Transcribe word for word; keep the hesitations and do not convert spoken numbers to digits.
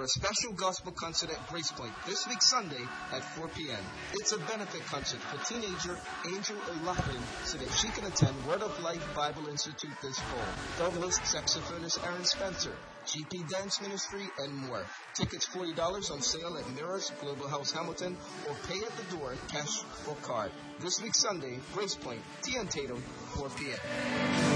a special gospel concert at Grace Point this week Sunday at four p.m. It's a benefit concert for teenager Angel O'Loughlin so that she can attend Word of Life Bible Institute this fall. Vocalist, saxophonist Aaron Spencer, G P Dance Ministry, and more. Tickets forty dollars on sale at Mirrors, Global House Hamilton, or pay at the door, cash or card. This week Sunday, Grace Point, T N Tatum, four p.m.